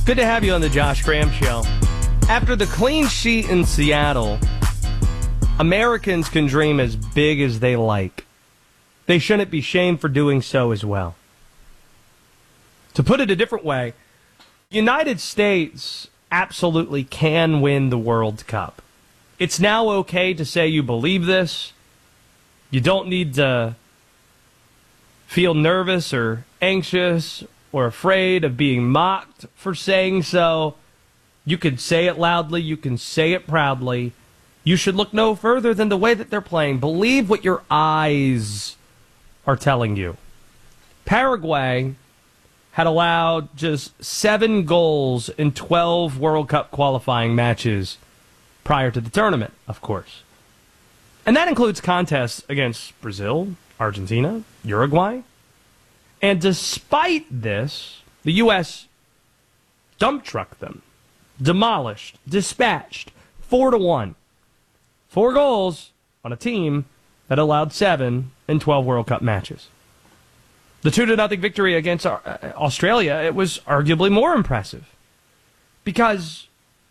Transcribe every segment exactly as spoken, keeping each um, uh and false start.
Good to have you on the Josh Graham Show. After the clean sheet in Seattle, Americans can dream as big as they like. They shouldn't be shamed for doing so as well. To put it a different way, the United States absolutely can win the World Cup. It's now okay to say you believe this. You don't need to feel nervous or anxious or afraid of being mocked for saying so. You can say it loudly. You can say it proudly. You should look no further than the way that they're playing. Believe what your eyes are telling you. Paraguay had allowed just seven goals in twelve World Cup qualifying matches prior to the tournament, of course. And that includes contests against Brazil, Argentina, Uruguay. And despite this, the U S dump trucked them, demolished, dispatched, four to one. Four goals on a team that allowed seven in twelve World Cup matches. The two to nothing victory against Australia, it was arguably more impressive. Because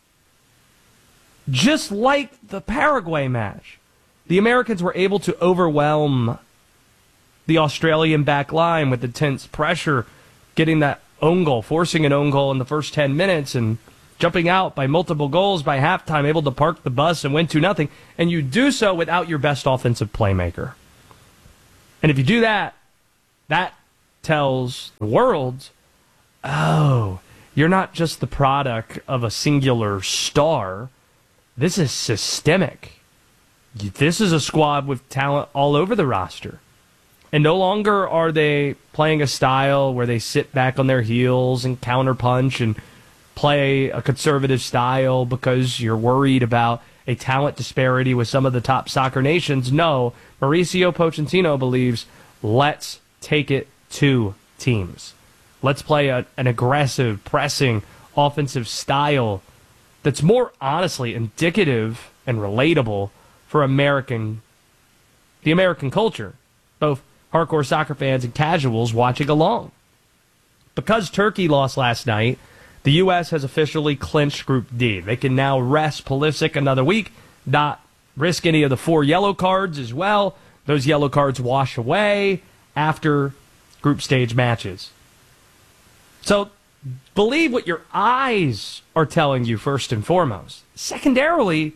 just like the Paraguay match, the Americans were able to overwhelm the Australian back line with intense pressure, getting that own goal, forcing an own goal in the first ten minutes and jumping out by multiple goals by halftime, able to park the bus and win two nothing. And you do so without your best offensive playmaker. And if you do that, that tells the world, oh, you're not just the product of a singular star. This is systemic. This is a squad with talent all over the roster. And no longer are they playing a style where they sit back on their heels and counterpunch and play a conservative style because you're worried about a talent disparity with some of the top soccer nations. No, Mauricio Pochettino believes, let's take it to teams. Let's play a, an aggressive, pressing, offensive style that's more honestly indicative and relatable for American, the American culture, both hardcore soccer fans and casuals watching along. Because Turkey lost last night, the U S has officially clinched Group D. They can now rest Pulisic another week, not risk any of the four yellow cards as well. Those yellow cards wash away after group stage matches. So believe what your eyes are telling you first and foremost. Secondarily,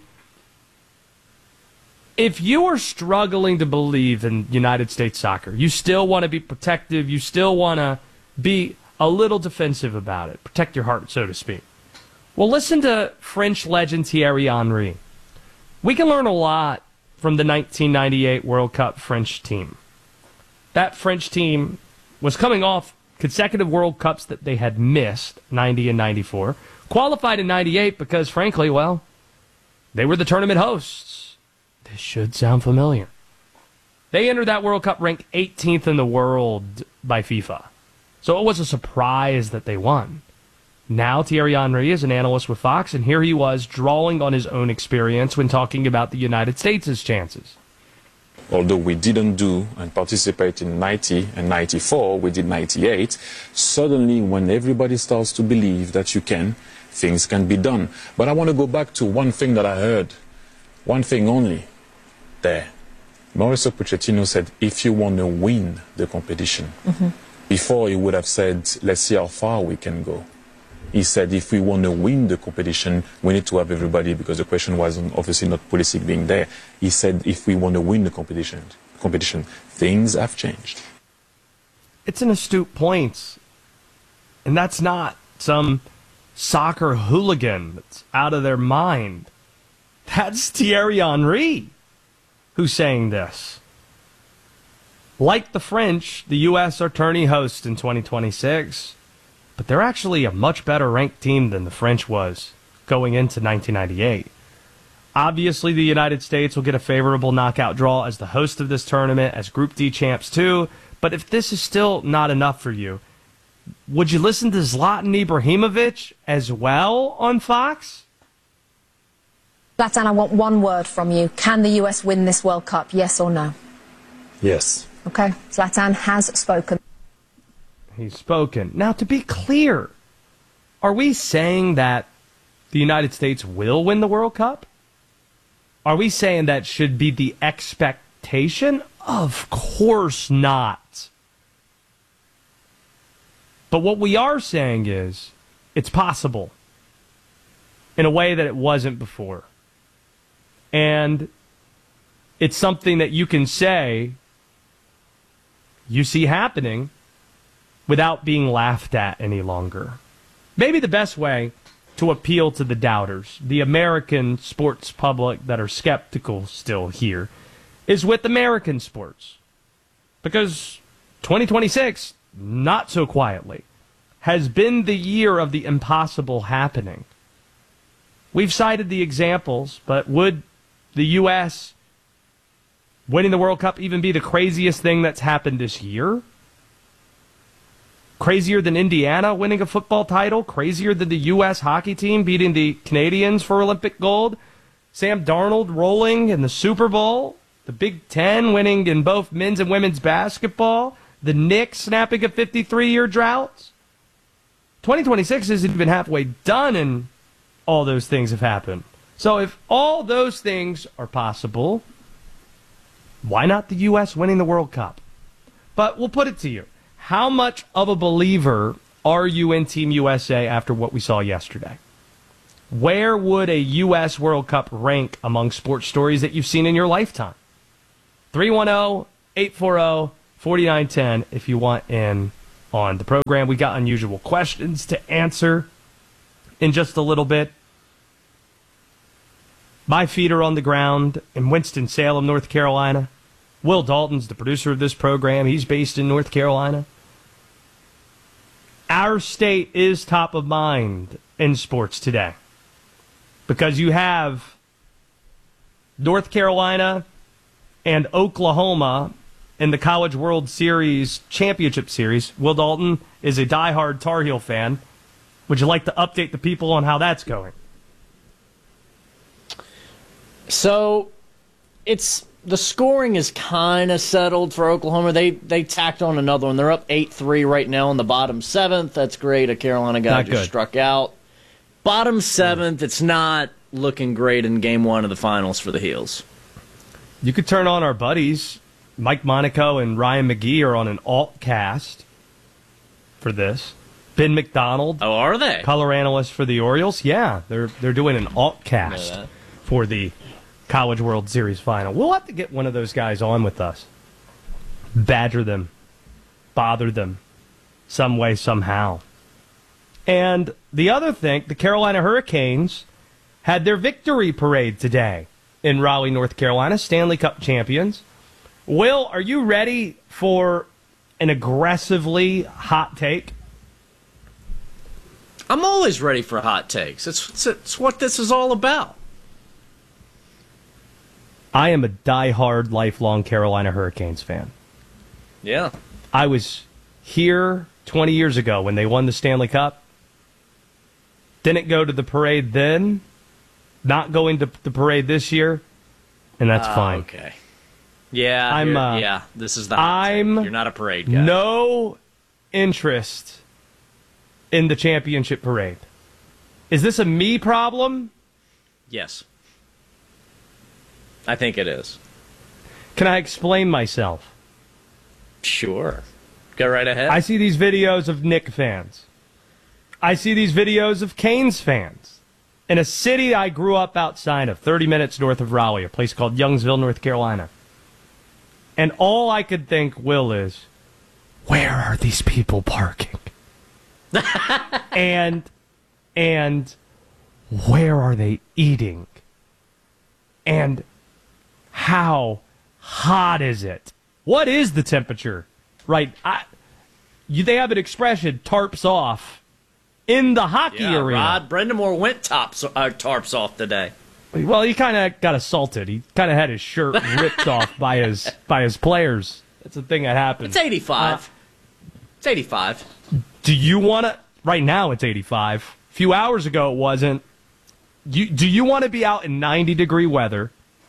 if you are struggling to believe in United States soccer, you still want to be protective, you still want to be a little defensive about it, protect your heart, so to speak. Well, listen to French legend Thierry Henry. We can learn a lot from the nineteen ninety-eight World Cup French team. That French team was coming off consecutive World Cups that they had missed, ninety and ninety-four, qualified in ninety-eight because, frankly, well, they were the tournament hosts. This should sound familiar. They entered that World Cup ranked eighteenth in the world by FIFA. So it was a surprise that they won. Now Thierry Henry is an analyst with Fox, and here he was drawing on his own experience when talking about the United States' chances. Although we didn't do and participate in ninety and ninety-four, we did ninety-eight, suddenly when everybody starts to believe that you can, things can be done. But I want to go back to one thing that I heard, one thing only, there. Mauricio Pochettino said, if you want to win the competition, mm-hmm. Before he would have said, let's see how far we can go. He said, if we want to win the competition, we need to have everybody, because the question was obviously not Pulisic being there. He said, if we want to win the competition, competition, things have changed. It's an astute point. And that's not some soccer hooligan that's out of their mind. That's Thierry Henry who's saying this. Like the French, the U S are tourney hosts in twenty twenty-six, but they're actually a much better ranked team than the French was going into nineteen ninety-eight. Obviously, the United States will get a favorable knockout draw as the host of this tournament, as Group D champs too, but if this is still not enough for you, would you listen to Zlatan Ibrahimovic as well on Fox? Zlatan, I want one word from you. Can the U S win this World Cup, yes or no? Yes. Okay, Zlatan has spoken. He's spoken. Now, to be clear, Are we saying that the United States will win the World Cup? Are we saying that should be the expectation? Of course not. But what we are saying is it's possible in a way that it wasn't before. And it's something that you can say you see happening without being laughed at any longer. Maybe the best way to appeal to the doubters, the American sports public that are skeptical still here, is with American sports. Because twenty twenty-six, not so quietly, has been the year of the impossible happening. We've cited the examples, but would the U S winning the World Cup even be the craziest thing that's happened this year? Crazier than Indiana winning a football title? Crazier than the U S hockey team beating the Canadians for Olympic gold? Sam Darnold rolling in the Super Bowl? The Big Ten winning in both men's and women's basketball? The Knicks snapping a fifty-three-year drought? twenty twenty-six isn't even halfway done and all those things have happened. So if all those things are possible, why not the U S winning the World Cup? But we'll put it to you. How much of a believer are you in Team U S A after what we saw yesterday? Where would a U S World Cup rank among sports stories that you've seen in your lifetime? three one zero, eight four zero, four nine one zero if you want in on the program. We got unusual questions to answer in just a little bit. My feet are on the ground in Winston-Salem, North Carolina. Will Dalton's the producer of this program. He's based in North Carolina. Our state is top of mind in sports today because you have North Carolina and Oklahoma in the College World Series Championship Series. Will Dalton is a diehard Tar Heel fan. Would you like to update the people on how that's going? So, it's the scoring is kind of settled for Oklahoma. They they tacked on another one. They're up eight three right now in the bottom seventh. That's great. A Carolina guy Not just good. struck out. Bottom seventh, it's not looking great in game one of the finals for the Heels. You could turn on our buddies. Mike Monaco and Ryan McGee are on an alt cast for this. Ben McDonald, Oh, are they? color analyst for the Orioles. Yeah, they're they're doing an alt Know cast that. for the College World Series final. We'll have to get one of those guys on with us. Badger them. Bother them. Some way, somehow. And the other thing, the Carolina Hurricanes had their victory parade today in Raleigh, North Carolina, Stanley Cup champions. Will, are you ready for an aggressively hot take? I'm always ready for hot takes. It's, it's, it's what this is all about. I am a diehard, lifelong Carolina Hurricanes fan. Yeah. I was here twenty years ago when they won the Stanley Cup. Didn't go to the parade then. Not going to the parade this year. And that's Ah, fine. Okay. Yeah, I'm, you're- uh, yeah. This is the hot take. I'm You're not a parade guy. No interest in the championship parade. Is this a me problem? Yes. I think it is. Can I explain myself? Sure. Go right ahead. I see these videos of Knick fans. I see these videos of Canes fans. In a city I grew up outside of, thirty minutes north of Raleigh, a place called Youngsville, North Carolina. And all I could think, Will, is, where are these people parking? and, and where are they eating? And how hot is it? What is the temperature? Right. I, you, they have an expression, tarps off, in the hockey yeah, arena. Rod Brendamore went tops, uh, tarps off today. Well, he kind of got assaulted. He kind of had his shirt ripped off by his by his players. That's the thing that happened. It's eighty-five. Uh, it's eighty-five. Do you want to... Right now it's eighty-five. A few hours ago it wasn't. You, do you want to be out in ninety degree weather,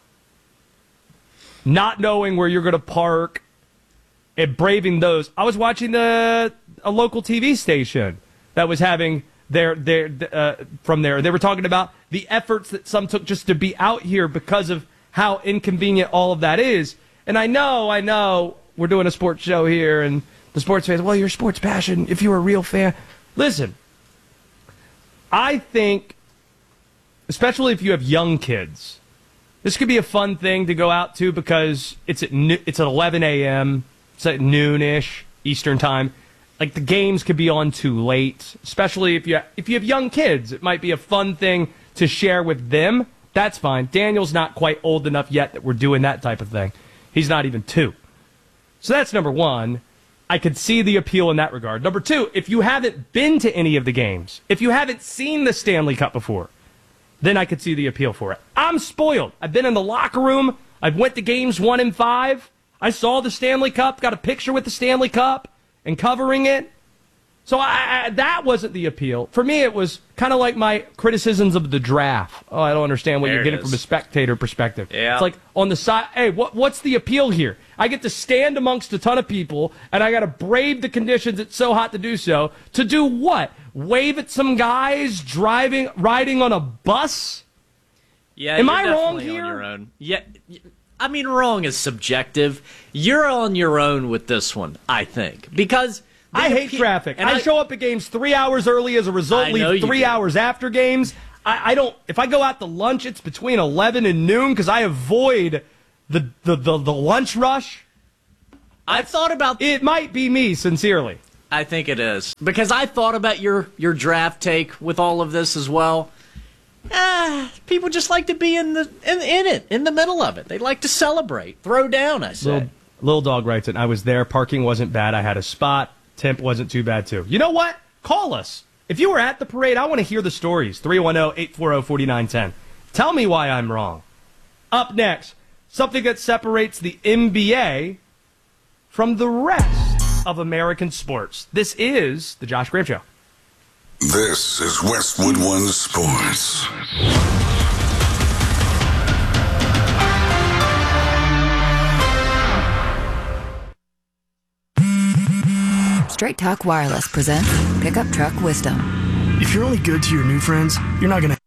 not knowing where you're going to park, and braving those? I was watching the a local T V station that was having there, there, uh, from there. They were talking about the efforts that some took just to be out here because of how inconvenient all of that is. And I know, I know, we're doing a sports show here, and the sports fans, well, you're sports passion if you're a real fan. Listen, I think, especially if you have young kids, this could be a fun thing to go out to because it's at no, it's at eleven a.m., it's at noon-ish Eastern time. Like, the games could be on too late, especially if you if you have young kids. It might be a fun thing to share with them. That's fine. Daniel's not quite old enough yet that we're doing that type of thing. He's not even two. So that's number one. I could see the appeal in that regard. Number two, if you haven't been to any of the games, if you haven't seen the Stanley Cup before, then I could see the appeal for it. I'm spoiled. I've been in the locker room. I've went to games one and five. I saw the Stanley Cup, got a picture with the Stanley Cup and covering it. So I, I, that wasn't the appeal. For me, it was kind of like my criticisms of the draft. Oh, I don't understand what There you're it getting is. from a spectator perspective. Yeah. It's like on the side, hey, what, what's the appeal here? I get to stand amongst a ton of people, and I got to brave the conditions. It's so hot to do so. To do what? Wave at some guys driving, riding on a bus? Yeah, Am you're I wrong definitely here? On your own. Yeah, y- I mean, wrong is subjective. You're on your own with this one, I think, because the I hate appe- traffic. and I, show up at games three hours early as a result, I know leave you three do. hours after games. I, I don't. If I go out to lunch, it's between eleven and noon because I avoid the, the, the, the lunch rush. I've thought about. It might be me, sincerely. I think it is because I thought about your your draft take with all of this as well. Ah, people just like to be in the in, in it, in the middle of it. They like to celebrate, throw down. I say. Little, Little Dog writes it. I was there. Parking wasn't bad. I had a spot. Temp wasn't too bad, too. You know what? Call us. If you were at the parade, I want to hear the stories. three one zero, eight four zero, four nine one zero. Tell me why I'm wrong. Up next, something that separates the N B A from the rest of American sports. This is the Josh Graham Show. This is Westwood One Sports. Straight Talk Wireless presents Pickup Truck Wisdom. If you're only good to your new friends, you're not going to